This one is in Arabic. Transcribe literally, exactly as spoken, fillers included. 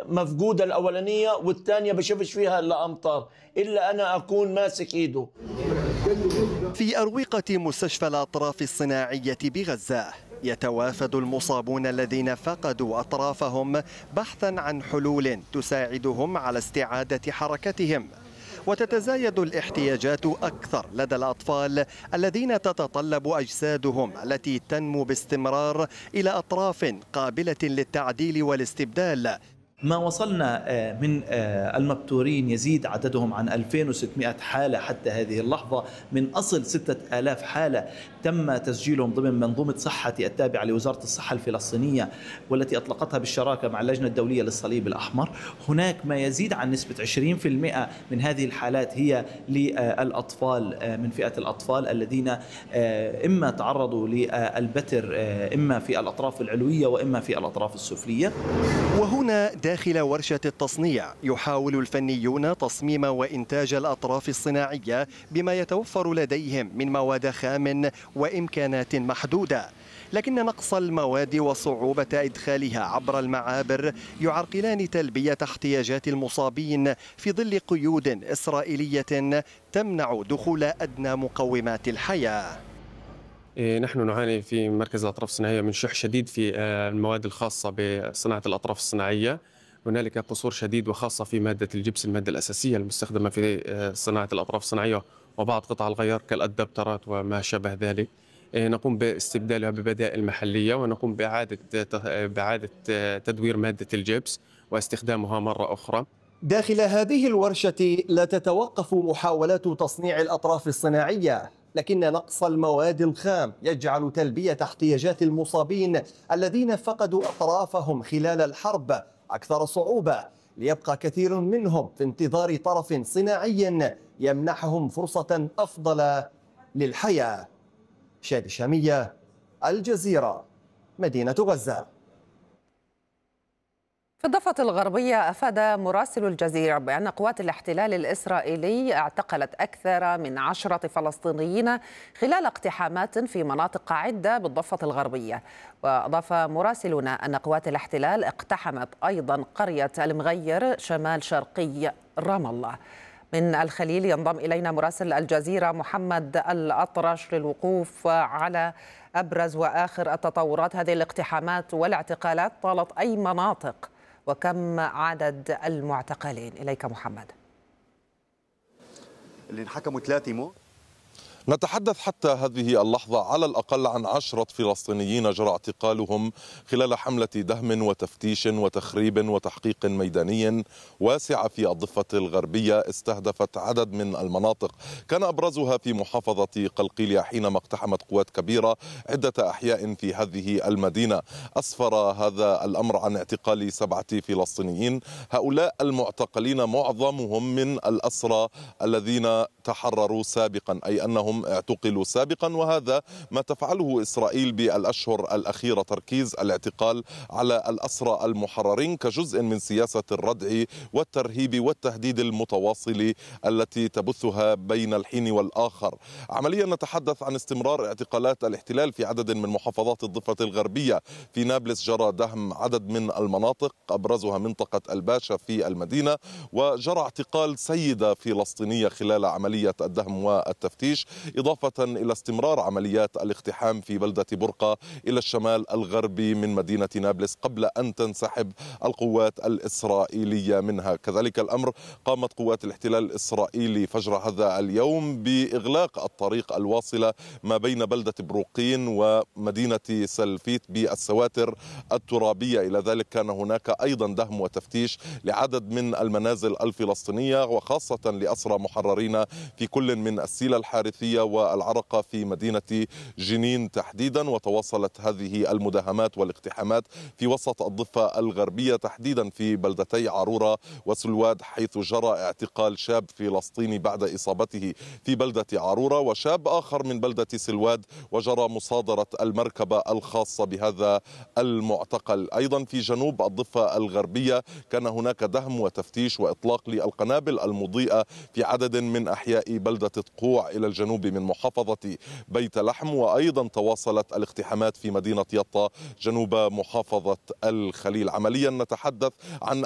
مفقودة الأولانية والثانية بشوفش فيها إلا أمطار، إلا أنا أكون ماسك إيده. في أروقة مستشفى الأطراف الصناعية بغزة يتوافد المصابون الذين فقدوا أطرافهم بحثا عن حلول تساعدهم على استعادة حركتهم، وتتزايد الاحتياجات أكثر لدى الأطفال الذين تتطلب أجسادهم التي تنمو باستمرار إلى أطراف قابلة للتعديل والاستبدال. ما وصلنا من المبتورين يزيد عددهم عن ألفين وستمائة حالة حتى هذه اللحظة، من أصل ستة آلاف حالة تم تسجيلهم ضمن منظومة صحة التابعة لوزارة الصحة الفلسطينية والتي أطلقتها بالشراكة مع اللجنة الدولية للصليب الأحمر. هناك ما يزيد عن نسبة عشرين بالمئة من هذه الحالات هي للأطفال، من فئة الأطفال الذين إما تعرضوا للبتر إما في الأطراف العلوية وإما في الأطراف السفلية. وهنا داخل ورشة التصنيع يحاول الفنيون تصميم وإنتاج الأطراف الصناعية بما يتوفر لديهم من مواد خام وإمكانات محدودة، لكن نقص المواد وصعوبة إدخالها عبر المعابر يعرقلان تلبية احتياجات المصابين في ظل قيود إسرائيلية تمنع دخول أدنى مقومات الحياة. نحن نعاني في مركز الأطراف الصناعية من شح شديد في المواد الخاصة بصناعة الأطراف الصناعية. هنالك قصور شديد وخاصة في مادة الجبس، المادة الأساسية المستخدمة في صناعة الأطراف الصناعية وبعض قطع الغيار كالأدابترات وما شابه ذلك. نقوم باستبدالها ببدائل محلية ونقوم بإعادة بإعادة تدوير مادة الجبس واستخدامها مرة أخرى. داخل هذه الورشة لا تتوقف محاولات تصنيع الأطراف الصناعية، لكن نقص المواد الخام يجعل تلبية احتياجات المصابين الذين فقدوا أطرافهم خلال الحرب أكثر صعوبة، ليبقى كثير منهم في انتظار طرف صناعي يمنحهم فرصة أفضل للحياة. شادي شامية، الجزيرة، مدينة غزة. في الضفة الغربية أفاد مراسل الجزيرة بأن قوات الاحتلال الإسرائيلي اعتقلت أكثر من عشرة فلسطينيين خلال اقتحامات في مناطق عدة بالضفة الغربية. وأضاف مراسلنا أن قوات الاحتلال اقتحمت أيضا قرية المغير شمال شرقي رام الله. من الخليل ينضم إلينا مراسل الجزيرة محمد الأطرش للوقوف على أبرز وآخر التطورات. هذه الاقتحامات والاعتقالات طالت أي مناطق وكم عدد المعتقلين؟ إليك محمد. اللي انحكموا ثلاثة مو نتحدث حتى هذه اللحظة على الأقل عن عشرة فلسطينيين جرى اعتقالهم خلال حملة دهم وتفتيش وتخريب وتحقيق ميداني واسعة في الضفة الغربية استهدفت عدد من المناطق، كان أبرزها في محافظة قلقيلية حينما اقتحمت قوات كبيرة عدة أحياء في هذه المدينة. أسفر هذا الأمر عن اعتقال سبعة فلسطينيين. هؤلاء المعتقلين معظمهم من الأسرى الذين تحرروا سابقا، أي أنهم اعتقلوا سابقا، وهذا ما تفعله إسرائيل بالأشهر الأخيرة، تركيز الاعتقال على الأسرى المحررين كجزء من سياسة الردع والترهيب والتهديد المتواصل التي تبثها بين الحين والآخر. عمليا نتحدث عن استمرار اعتقالات الاحتلال في عدد من محافظات الضفة الغربية. في نابلس جرى دهم عدد من المناطق أبرزها منطقة الباشا في المدينة، وجرى اعتقال سيدة فلسطينية خلال عملية الدهم والتفتيش، إضافة إلى استمرار عمليات الاقتحام في بلدة برقة إلى الشمال الغربي من مدينة نابلس قبل أن تنسحب القوات الإسرائيلية منها. كذلك الأمر قامت قوات الاحتلال الإسرائيلي فجر هذا اليوم بإغلاق الطريق الواصلة ما بين بلدة بروقين ومدينة سلفيت بالسواتر الترابية. إلى ذلك كان هناك أيضا دهم وتفتيش لعدد من المنازل الفلسطينية وخاصة لأسرى محررين في كل من السيلة الحارثية والعرقة في مدينة جنين تحديدا. وتواصلت هذه المداهمات والاقتحامات في وسط الضفة الغربية تحديدا في بلدتي عرورة وسلواد، حيث جرى اعتقال شاب فلسطيني بعد إصابته في بلدة عرورة، وشاب آخر من بلدة سلواد وجرى مصادرة المركبة الخاصة بهذا المعتقل. أيضا في جنوب الضفة الغربية كان هناك دهم وتفتيش وإطلاق للقنابل المضيئة في عدد من أحياء بلدة تقوع إلى الجنوب من محافظة بيت لحم. وأيضا تواصلت الاقتحامات في مدينة يطا جنوب محافظة الخليل. عمليا نتحدث عن